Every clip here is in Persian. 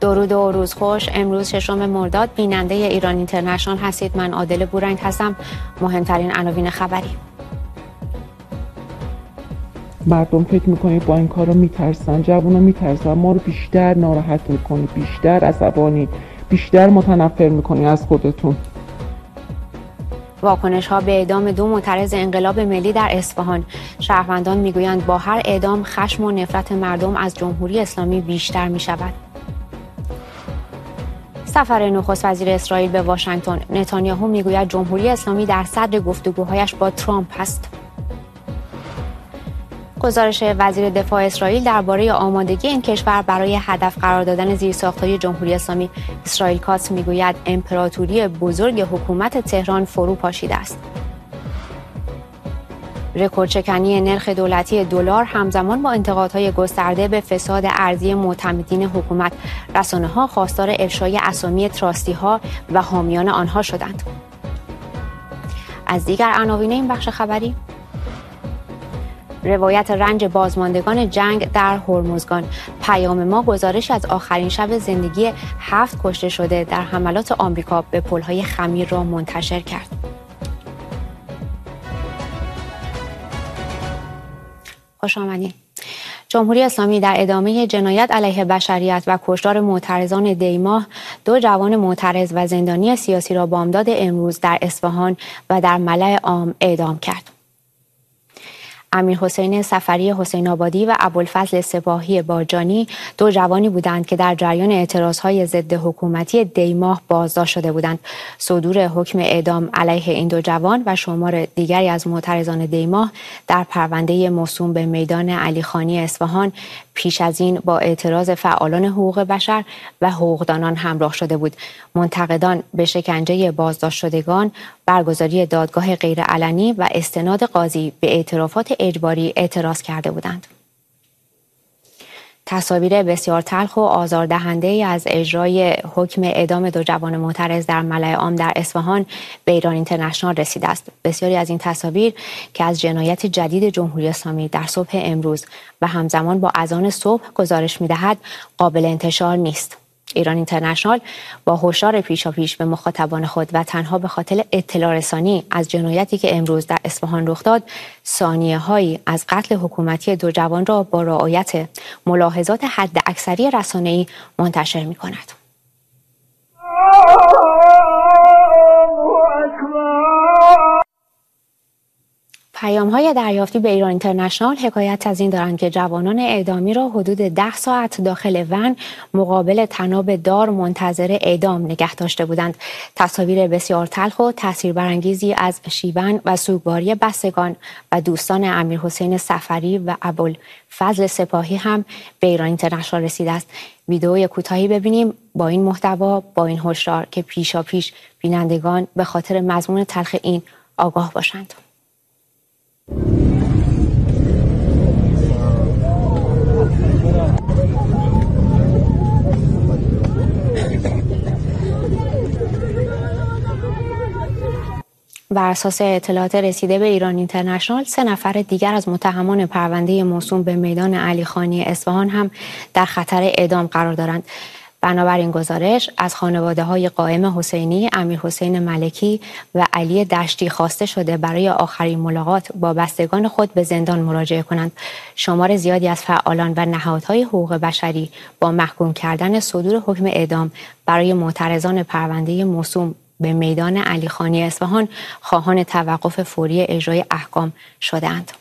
درود و روز خوش. امروز 6 مرداد بیننده ایران اینترنشنال هستید. من عادل بورنگ هستم. مهمترین عناوین خبری. مردم فکر میکنید با این کارا میترسن، جوونا میترسن، ما رو بیشتر ناراحت میکنید، بیشتر عصبانی، بیشتر متنفر میکنید از خودتون. واکنش ها به اعدام 2 معترض انقلاب ملی در اصفهان. شهروندان میگویند با هر اعدام خشم و نفرت مردم از جمهوری اسلامی بیشتر میشود. سفر نخست وزیر اسرائیل به واشنگتن. نتانیاهو میگوید جمهوری اسلامی در صدر گفتگوهایش با ترامپ است. گزارش وزیر دفاع اسرائیل درباره آمادگی این کشور برای هدف قرار دادن زیرساخت‌های جمهوری اسلامی. اسرائیل کاتس میگوید امپراتوری بزرگ حکومت تهران فرو پاشیده است. رکوردشکنی نرخ دولتی دلار همزمان با انتقادهای گسترده به فساد ارزی معتمدین حکومت. رسانه‌ها خواستار افشای اسامی تراستی‌ها و حامیان آنها شدند. از دیگر عناوین این بخش خبری: روایت رنج بازماندگان جنگ در هرمزگان. پیام ما گزارش از آخرین شب زندگی 7 کشته شده در حملات آمریکا به پل‌های خمیر را منتشر کرد. خوش آمدید. جمهوری اسلامی در ادامه جنایت علیه بشریت و کشتار معترضان دیماه 2 جوان معترض و زندانی سیاسی را بامداد امروز در اصفهان و در ملأ عام اعدام کرد. امیرحسین صفری حسین آبادی و ابوالفضل سپاهی باجانی 2 جوانی بودند که در جریان اعتراضهای ضد حکومتی دیماه بازداشت شده بودند. صدور حکم اعدام علیه این 2 جوان و شمار دیگری از معترضان دیماه در پرونده موسوم به میدان علیخانی اصفهان پیش از این با اعتراض فعالان حقوق بشر و حقوقدانان همراه شده بود. منتقدان به شکنجه بازداشت شدگان، برگزاری دادگاه غیرعلنی و استناد قاضی به اعترافات اجباری اعتراض کرده بودند. تصاویر بسیار تلخ و آزاردهنده از اجرای حکم اعدام 2 جوان معترض در ملأ عام در اصفهان به ایران اینترنشنال رسیده است. بسیاری از این تصاویر که از جنایت جدید جمهوری اسلامی در صبح امروز و همزمان با اذان صبح گزارش می‌دهد قابل انتشار نیست. ایران اینترنشنال با هشدار پیشاپیش به مخاطبان خود و تنها به خاطر اطلاع رسانی از جنایتی که امروز در اصفهان رخ داد، ثانیه‌هایی از قتل حکومتی 2 جوان را با رعایت ملاحظات حداکثری رسانه‌ای منتشر می‌کند. پیام‌های دریافتی به ایران اینترنشنال حکایت از این دارند که جوانان اعدامی را حدود 10 ساعت داخل ون مقابل طناب دار منتظر اعدام نگه داشته بودند. تصاویر بسیار تلخ و تاثیربرانگیزی از شیون و سوگواری بستگان و دوستان امیرحسین صفری و ابوالفضل سپاهی هم به ایران اینترنشنال رسیده است. ویدئوی کوتاهی ببینیم با این محتوا، با این هشدار که پیشاپیش بینندگان به خاطر مضمون تلخ این آگاه باشند. بر اساس اطلاعات رسیده به ایران اینترنشنال 3 نفر دیگر از متهمان پرونده موسوم به میدان علیخانی اصفهان هم در خطر اعدام قرار دارند. بنابراین گزارش از خانواده‌های قائم حسینی، امیرحسین ملکی و علی دشتی خواسته شده برای آخرین ملاقات با بستگان خود به زندان مراجعه کنند. شمار زیادی از فعالان و نهادهای حقوق بشری با محکوم کردن صدور حکم اعدام برای معترضان پرونده موسوم به میدان علیخانی اصفهان خواهان توقف فوری اجرای احکام شدند.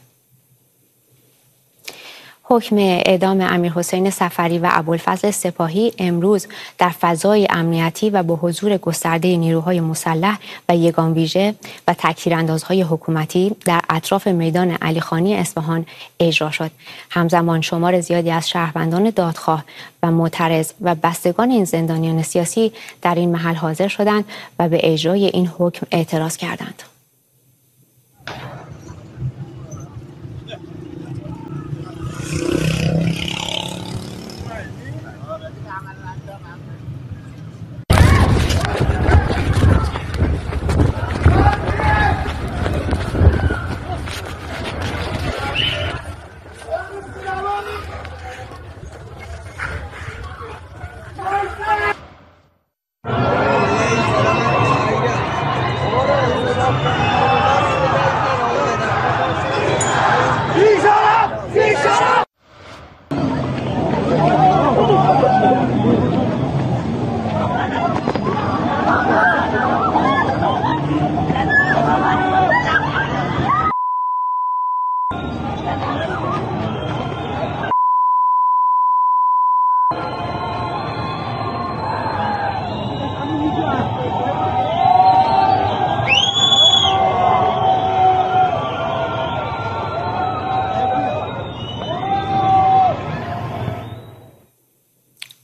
حکم اعدام امیرحسین صفری و ابوالفضل سپاهی امروز در فضای امنیتی و با حضور گسترده نیروهای مسلح و یگان ویژه و تکفیراندازهای حکومتی در اطراف میدان علیخانی اصفهان اجرا شد. همزمان شمار زیادی از شهروندان دادخواه و معترض و بستگان این زندانیان سیاسی در این محل حاضر شدند و به اجرای این حکم اعتراض کردند.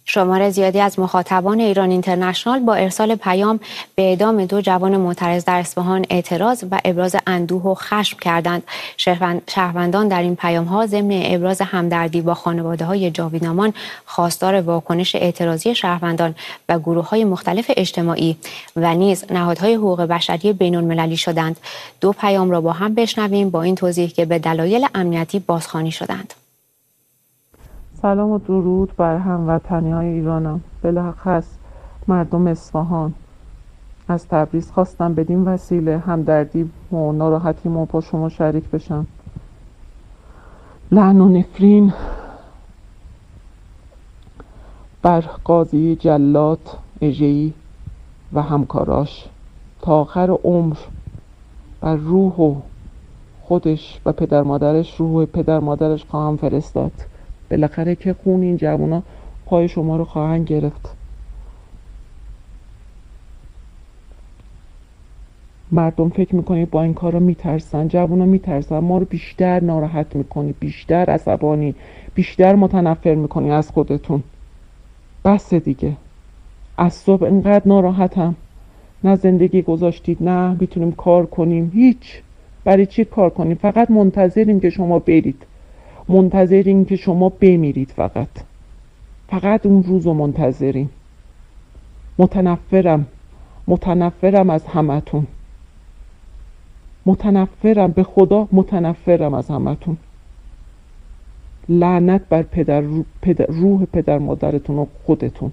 شمار زیادی از مخاطبان ایران اینترنشنال با ارسال پیام به اعدام 2 جوان معترض در اصفهان اعتراض و ابراز اندوه و خشم کردند. شهروندان در این پیام‌ها ضمن ابراز همدردی با خانواده‌های جاویدنامان خواستار واکنش اعتراضی شهروندان و گروه‌های مختلف اجتماعی و نیز نهادهای حقوق بشری بین‌المللی شدند. 2 پیام را با هم بشنویم با این توضیح که به دلایل امنیتی بازخوانی شدند. سلام و درود بر هموطنی‌های ایرانم. بالاخص مردم اصفهان. از تبریز خواستم بدین وسیله همدردی و ناراحتیمو با شما شریک بشم. لعن و نفرین بر قاضی جلاد اژه‌ای و همکاراش تا آخر عمر بر روح و خودش و پدر مادرش، روح پدر مادرش خواهم فرستاد. بالاخره که خون این جوونا پای شما رو خواهند گرفت. مردم فکر میکنی با این کارا میترسن، جوونا میترسن. ما رو بیشتر ناراحت میکنی، بیشتر عصبانی، بیشتر متنفر میکنی از خودتون. بس دیگه. از صبح اینقدر ناراحتم. نه زندگی گذاشتید، نه میتونیم کار کنیم، هیچ. برای چی کار کنیم؟ فقط منتظریم که شما برید، منتظریم که شما بمیرید. فقط اون روز رو منتظریم. متنفرم از همتون. متنفرم، به خدا متنفرم از همتون. لعنت بر روح پدر مادرتون و خودتون.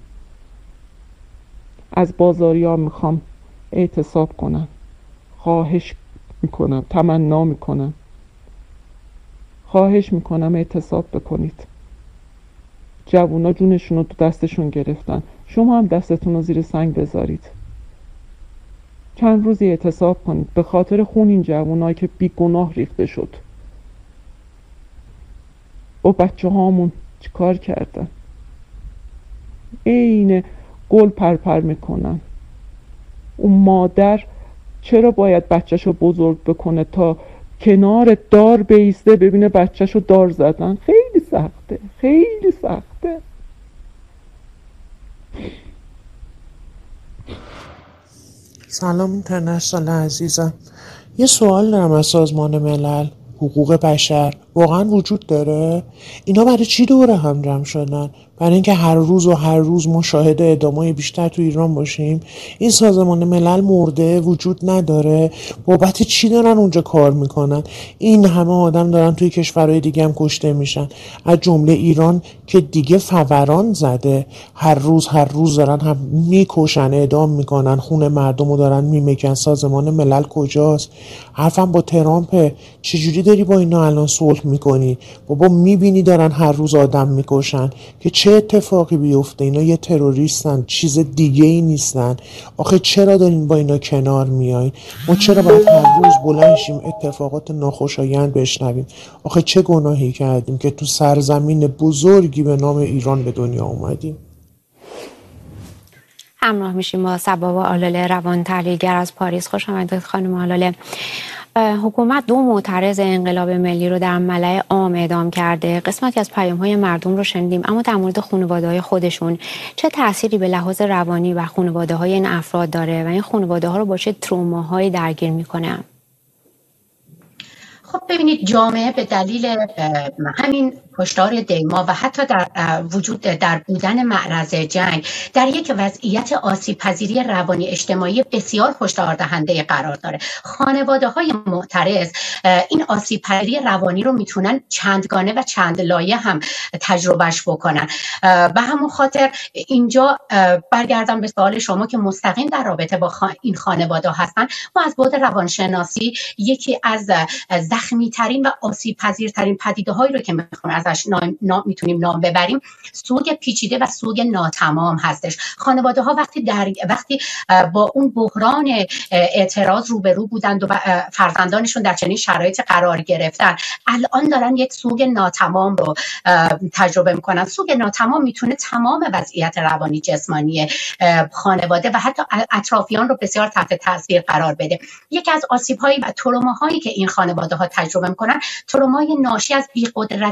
از بازاریان میخوام اعتصاب کنن. خواهش میکنم، تمنا میکنم، خواهش میکنم اعتصاب بکنید. جوونا جونشون رو تو دستشون گرفتن، شما هم دستتون رو زیر سنگ بذارید. چند روزی اعتصاب کنید به خاطر خون این جوونایی که بی گناه ریخته شد. و بچه هامون چیکار کردن؟ عین گل پرپر میکنن. اون مادر چرا باید بچه‌شو بزرگ بکنه تا کنار دار بیسته ببینه بچه‌شو دار زدن؟ خیلی سخته، خیلی سخته. سلام اینترنشنال عزیزم، یه سوال دارم از سازمان ملل. حقوق بشر واقعا وجود داره؟ اینا برای چی دوره هم جمع شدن؟ برای اینکه هر روز ما شاهد اعدامای بیشتر تو ایران باشیم؟ این سازمان ملل مرده، وجود نداره؟ بابت چی دارن اونجا کار میکنن؟ این همه آدم دارن توی کشورهای دیگه هم کشته میشن، از جمله ایران که دیگه فوران زده. هر روز دارن هم میکشن، اعدام میکنن، خون مردم رو دارن میمکن. سازمان ملل کجاست؟ حرفم با ترامپ. چجوری داری با اینا الان صلح میکنی؟ بابا میبینی دارن هر روز آدم میکشن که چه اتفاقی بیفته؟ اینا یه تروریستن، چیز دیگه ای نیستن. آخه چرا دارین با اینا کنار میایین؟ ما چرا باید هر روز بلند شیم اتفاقات ناخوشایند بشنویم؟ آخه چه گناهی کردیم که تو سرزمین بزرگی به نام ایران به دنیا اومدیم؟ همراه میشیم با صبا آلاله، روان تحلیلگر از پاریس. خوش آمدید خانم آلاله. حکومت 2 معترض انقلاب ملی رو در ملأ عام اعدام کرده. قسمتی از پیام‌های مردم رو شنیدیم، اما در مورد خانواده‌های خودشون چه تأثیری به لحاظ روانی و خانواده‌های این افراد داره و این خانواده‌ها رو با چه تروماهایی درگیر می‌کنه؟ خب ببینید، جامعه به دلیل همین کشتار دیما و حتی در وجود در بودن معرض جنگ در یک وضعیت آسیب پذیری روانی اجتماعی بسیار هشدار دهنده قرار داره. خانواده های معترض این آسیب پذیری روانی رو میتونن چندگانه و چند لایه هم تجربهش بکنن. به همون خاطر اینجا برگردم به سوال شما که مستقیم در رابطه با این خانواده هستن. ما از بعد روانشناسی یکی از زخمی ترین و آسیب پذیرترین پدیده هایی رو که ازش میتونیم نام ببریم سوگ پیچیده و سوگ ناتمام هستش. خانواده ها وقتی با اون بحران اعتراض روبرو بودند و فرزندانشون در چنین شرایط قرار گرفتن، الان دارن یک سوگ ناتمام رو تجربه میکنن. سوگ ناتمام میتونه تمام وضعیت روانی جسمانی خانواده و حتی اطرافیان رو بسیار تحت تاثیر قرار بده. یکی از آسیب هایی و تروماهایی که این خانواده ها تجربه میکنن ترومای ناشی از بی‌قدرتی و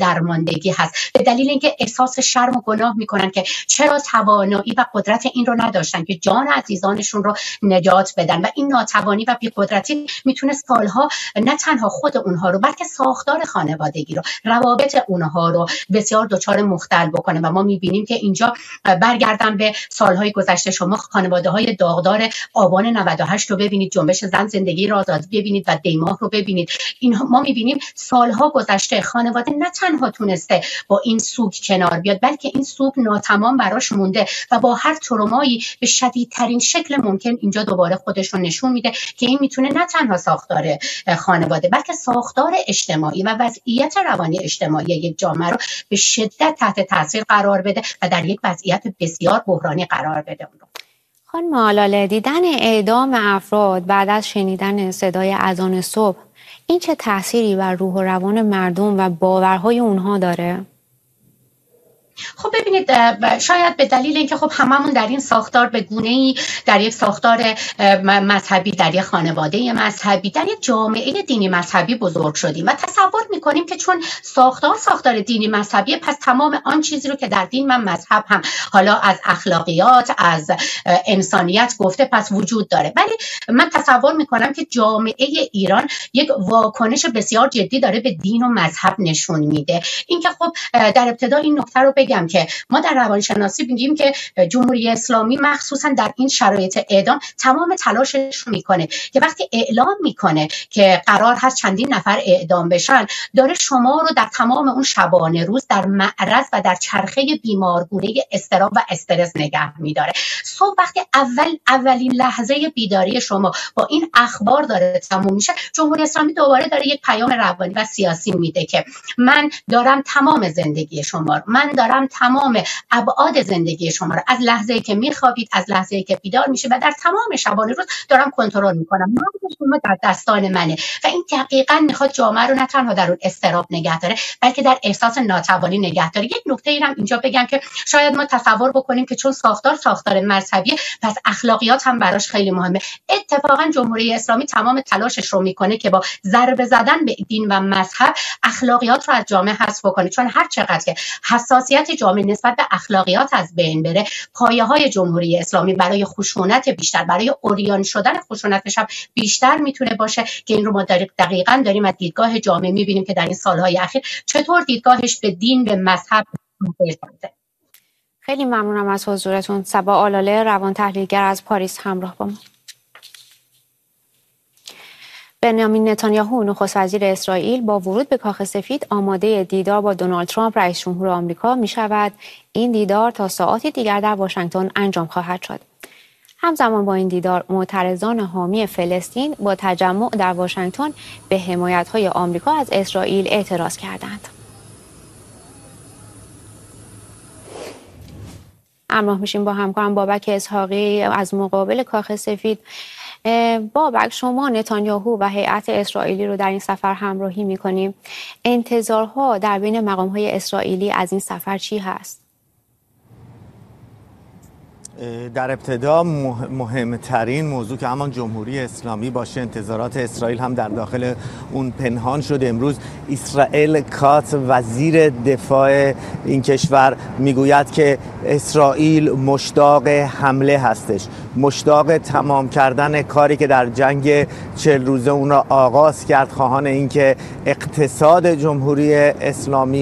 درماندگی هست، به دلیل اینکه احساس شرم و گناه میکنن که چرا توانایی و قدرت این رو نداشتن که جان عزیزانشون رو نجات بدن. و این ناتوانی و بی‌قدرتی میتونه سالها نه تنها خود اونها رو بلکه ساختار خانوادگی رو، روابط اونها رو بسیار دچار مختل بکنه. و ما میبینیم که اینجا برگردم به سالهای گذشته، شما خانواده‌های داغدار آبان 98 رو ببینید، جنبش زن زندگی را آزادی ببینید و دیماه رو ببینید. این ما میبینیم سالها گذشته خانواده نه تنها تونسته با این سوگ کنار بیاد، بلکه این سوگ ناتمام براش مونده و با هر ترومایی به شدیدترین شکل ممکن اینجا دوباره خودش رو نشون میده که این میتونه نه تنها ساختار خانواده بلکه ساختار اجتماعی و وضعیت روانی اجتماعی یک جامعه رو به شدت تحت تاثیر قرار بده و در یک وضعیت بسیار بحرانی قرار بده. خانم آلاله، دیدن اعدام افراد بعد از شنیدن صدای اذان صبح، این چه تأثیری بر روح و روان مردم و باورهای اونها داره؟ خب ببینید، شاید به دلیل اینکه خب هممون در این ساختار به گونه‌ای، در یک ساختار مذهبی، در یک خانواده مذهبی، در یک جامعه دینی مذهبی بزرگ شدیم و تصور میکنیم که چون ساختار دینی مذهبی، پس تمام آن چیزی رو که در دین و مذهب هم حالا از اخلاقیات، از انسانیت گفته پس وجود داره. ولی من تصور میکنم که جامعه ایران یک واکنش بسیار جدی داره به دین و مذهب نشون میده. اینکه خب در ابتدا این نکته رو بگم که ما در روانشناسی میگیم که جمهوری اسلامی مخصوصا در این شرایط اعدام تمام تلاشش رو میکنه که وقتی اعلام میکنه که قرار هست چندین نفر اعدام بشن، داره شما رو در تمام اون شبانه روز در معرض و در چرخه بیمارگونه اضطراب و استرس نگه میداره. صبح وقتی اولین لحظه بیداری شما با این اخبار داره تموم میشه، جمهوری اسلامی دوباره داره یک پیام روانی و سیاسی میده که من دارم تمام زندگی شما رو، من دارم تمام ابعاد زندگی شما رو، از لحظه‌ای که میخوابید، از لحظه‌ای که بیدار میشه و در تمام شبانه روز دارم کنترل میکنم. مغز شما در دستان منه و این دقیقاً میخواد جامعه رو نه تنها در اون استراب نگه داره بلکه در احساس ناتوانی نگه داره. یک نکته ای هم اینجا بگم که شاید ما تصور بکنیم که چون ساختار مذهبی، پس اخلاقیات هم براش خیلی مهمه. اتفاقاً جمهوری اسلامی تمام تلاشش رو میکنه که با ضربه زدن به دین و مذهب اخلاقیات رو از جامعه حذف کنه، چون هر چقدر که حساسیت جامعه نسبت به اخلاقیات از بین بره، پایه‌های جمهوری اسلامی برای خشونت بیشتر، برای عریان شدن خشونتش هم بیشتر میتونه باشه که این رو ما دقیقاً داریم از دیدگاه جامعه میبینیم که در این سالهای اخیر چطور دیدگاهش به دین، به مذهب شده. خیلی ممنونم از حضورتون. صبا آلاله، روان تحلیلگر از پاریس، همراه با ما. بنیامین نتانیاهو نخست وزیر اسرائیل با ورود به کاخ سفید آماده دیدار با دونالد ترامپ رئیس جمهور آمریکا می شود. این دیدار تا ساعاتی دیگر در واشنگتن انجام خواهد شد. همزمان با این دیدار، معترضان حامی فلسطین با تجمع در واشنگتن به حمایت‌های آمریکا از اسرائیل اعتراض کردند. همراه میشیم با همکارم بابک اسحاقی از مقابل کاخ سفید. بابک، شما نتانیاهو و هیئت اسرائیلی رو در این سفر همراهی میکنیم. انتظارها در بین مقام‌های اسرائیلی از این سفر چی هست؟ در ابتدا مهمترین موضوع که همان جمهوری اسلامی باشه، انتظارات اسرائیل هم در داخل اون پنهان شده. امروز اسرائیل کاتس، وزیر دفاع این کشور، میگوید که اسرائیل مشتاق حمله هستش، مشتاق تمام کردن کاری که در جنگ 40 روزه اون را آغاز کرد، خواهان این که اقتصاد جمهوری اسلامی